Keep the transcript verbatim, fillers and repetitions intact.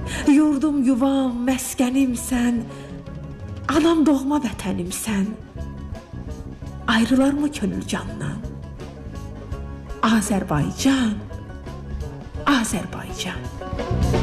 Yurdum, yuvam, məskənimsən, anam doğma vətənimsən. Ayrılar mı könül candan? Azərbaycan, Azərbaycan.